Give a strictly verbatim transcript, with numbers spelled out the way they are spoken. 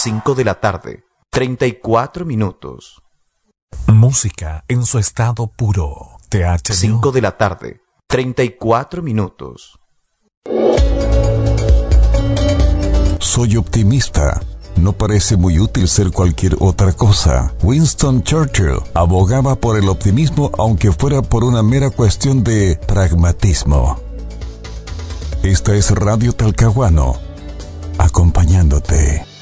cinco de la tarde, treinta y cuatro minutos. Música en su estado puro. T H D. cinco de la tarde, treinta y cuatro minutos. Soy optimista. No parece muy útil ser cualquier otra cosa. Winston Churchill abogaba por el optimismo aunque fuera por una mera cuestión de pragmatismo. Esta es Radio Talcahuano, acompañándote.